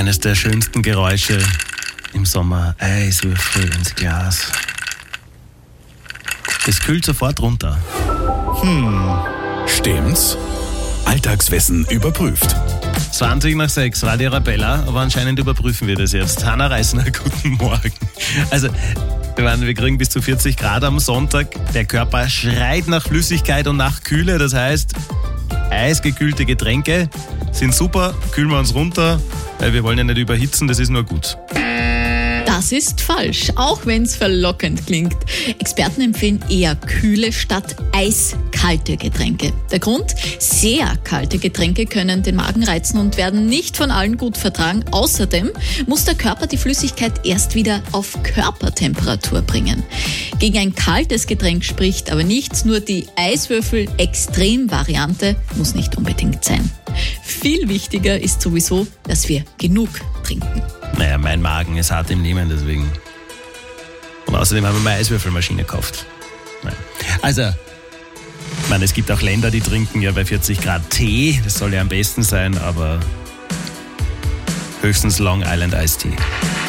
Eines der schönsten Geräusche im Sommer. Eiswürfel ins Glas. Das kühlt sofort runter. Stimmt's? Alltagswissen überprüft. 20:06, Radio Arabella, aber anscheinend überprüfen wir das jetzt. Hanna Reisner, guten Morgen. Also, wir kriegen bis zu 40 Grad am Sonntag. Der Körper schreit nach Flüssigkeit und nach Kühle. Das heißt, eisgekühlte Getränke sind super, kühlen wir uns runter, weil wir wollen ja nicht überhitzen, das ist nur gut. Das ist falsch, auch wenn es verlockend klingt. Experten empfehlen eher kühle statt eiskalte Getränke. Der Grund? Sehr kalte Getränke können den Magen reizen und werden nicht von allen gut vertragen. Außerdem muss der Körper die Flüssigkeit erst wieder auf Körpertemperatur bringen. Gegen ein kaltes Getränk spricht aber nichts, nur die Eiswürfel-Extrem-Variante muss nicht unbedingt sein. Viel wichtiger ist sowieso, dass wir genug trinken. Naja, mein Magen ist hart im Nehmen, deswegen. Und außerdem haben wir mal eine Eiswürfelmaschine gekauft. Nein. Also, ich meine, es gibt auch Länder, die trinken ja bei 40 Grad Tee. Das soll ja am besten sein, aber höchstens Long Island Iced Tea.